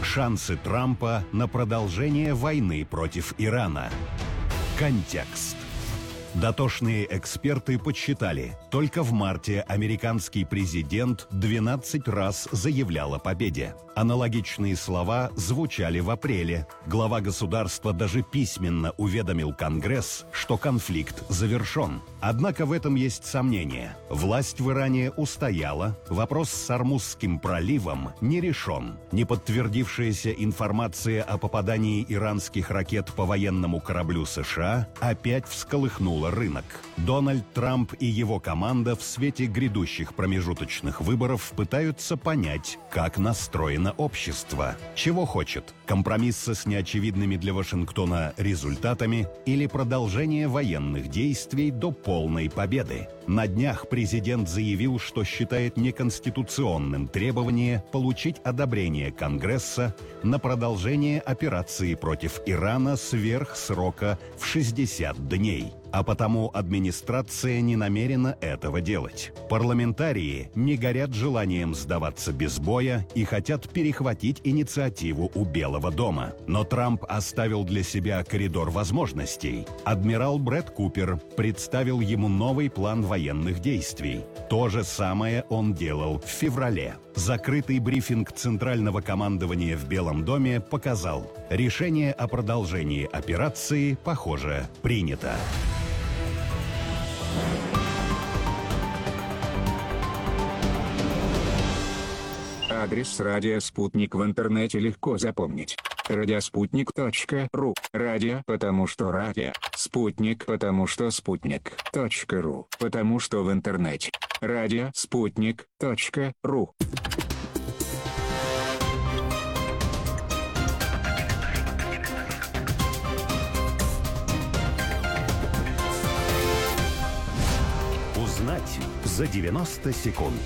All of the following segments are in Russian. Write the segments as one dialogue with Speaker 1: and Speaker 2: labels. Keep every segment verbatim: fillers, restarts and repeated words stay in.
Speaker 1: Шансы Трампа на продолжение войны против Ирана. Контекст. Дотошные эксперты подсчитали, только в марте американский президент двенадцать раз заявлял о победе. Аналогичные слова звучали в апреле. Глава государства даже письменно уведомил Конгресс, что конфликт завершен. Однако в этом есть сомнение. Власть в Иране устояла, вопрос с Ормузским проливом не решен. Неподтвердившаяся информация о попадании иранских ракет по военному кораблю США опять всколыхнула рынок. Дональд Трамп и его команда в свете грядущих промежуточных выборов пытаются понять, как настроено общество. Чего хочет? Компромисса с неочевидными для Вашингтона результатами или продолжение военных действий до полной победы? На днях президент заявил, что считает неконституционным требование получить одобрение Конгресса на продолжение операции против Ирана сверх срока в шестьдесят дней. А потому администрация не намерена этого делать. Парламентарии не горят желанием сдаваться без боя и хотят перехватить инициативу у Белого дома. Но Трамп оставил для себя коридор возможностей. Адмирал Брэд Купер представил ему новый план военных действий. То же самое он делал в феврале. Закрытый брифинг Центрального командования в Белом доме показал, решение о продолжении операции, похоже, принято.
Speaker 2: Адрес радио «Спутник» в интернете легко запомнить. радиоспутник точка ру. Радио, потому что радио. Спутник, потому что спутник. Точка ру, потому что в интернете. радио спутник точка ру.
Speaker 1: Узнать за девяносто секунд.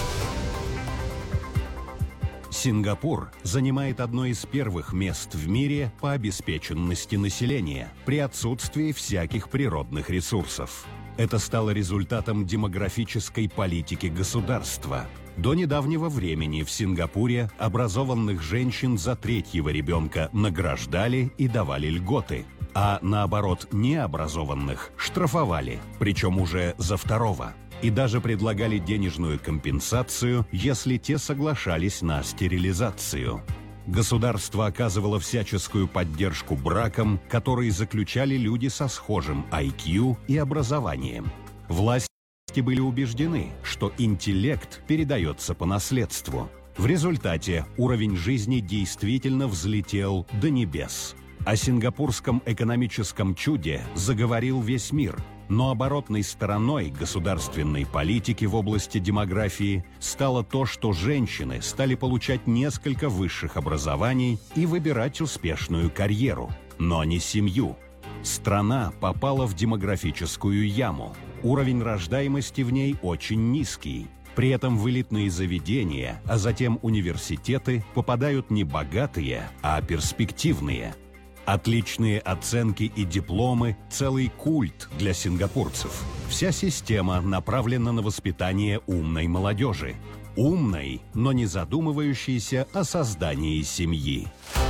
Speaker 1: Сингапур занимает одно из первых мест в мире по обеспеченности населения при отсутствии всяких природных ресурсов. Это стало результатом демографической политики государства. До недавнего времени в Сингапуре образованных женщин за третьего ребенка награждали и давали льготы, а наоборот необразованных штрафовали, причем уже за второго. И даже предлагали денежную компенсацию, если те соглашались на стерилизацию. Государство оказывало всяческую поддержку бракам, которые заключали люди со схожим ай кью и образованием. Власти были убеждены, что интеллект передается по наследству. В результате уровень жизни действительно взлетел до небес. О сингапурском экономическом чуде заговорил весь мир. Но оборотной стороной государственной политики в области демографии стало то, что женщины стали получать несколько высших образований и выбирать успешную карьеру, но не семью. Страна попала в демографическую яму. Уровень рождаемости в ней очень низкий. При этом в элитные заведения, а затем университеты попадают не богатые, а перспективные. Отличные оценки и дипломы – целый культ для сингапурцев. Вся система направлена на воспитание умной молодежи. Умной, но не задумывающейся о создании семьи.